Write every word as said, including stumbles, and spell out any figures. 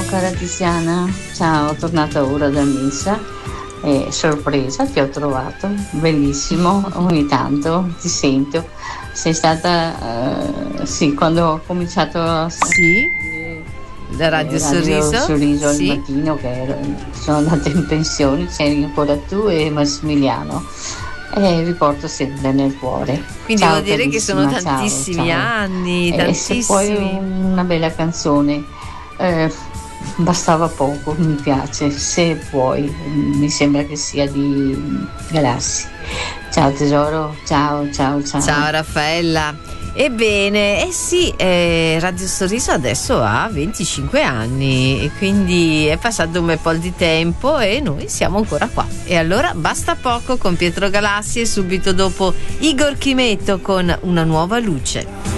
Ciao cara Tiziana, ciao, tornata ora da Missa. Eh, sorpresa, ti ho trovato, bellissimo, ogni tanto ti sento. Sei stata, eh, sì, quando ho cominciato a Sì, la Radio eh, Radio Sorriso. Sorriso al Sì. mattino, che ero- sono andata in pensione, c'eri ancora tu e Massimiliano, e vi porto sempre nel cuore. Quindi vuol Ciao dire che sono carissima, ciao, tantissimi ciao. anni, E se poi tantissimi. una bella canzone, eh, bastava poco, mi piace, se puoi, mi sembra che sia di Galassi. Ciao tesoro, ciao, ciao, ciao. Ciao Raffaella. Ebbene, eh sì, eh, Radio Sorriso adesso ha venticinque anni e quindi è passato un bel po' di tempo e noi siamo ancora qua. E allora basta poco con Pietro Galassi e subito dopo Igor Chimetto con Una nuova luce.